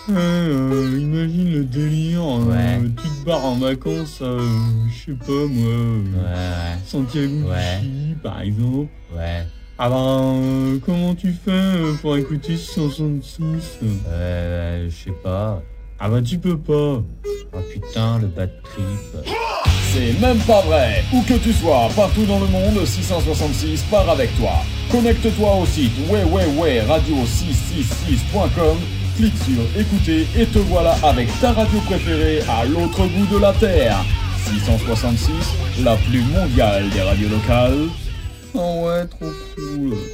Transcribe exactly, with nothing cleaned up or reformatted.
Ouais, euh, imagine le délire, euh, Ouais. tu te barres en vacances, euh, je sais pas moi, euh, Ouais, Santiago Ouais. du Chili par exemple. ouais, Ah ben, euh, comment tu fais euh, pour écouter six cent soixante-six? euh, je sais pas. Ah bah tu peux pas. Oh putain, le bad trip. C'est même pas vrai. Où que tu sois, partout dans le monde, six cent soixante-six part avec toi. Connecte-toi au site ouais ouais ouais radio six cent soixante-six point com, clique sur écouter et te voilà avec ta radio préférée à l'autre bout de la terre. six cent soixante-six, la plus mondiale des radios locales. Oh ouais, trop cool.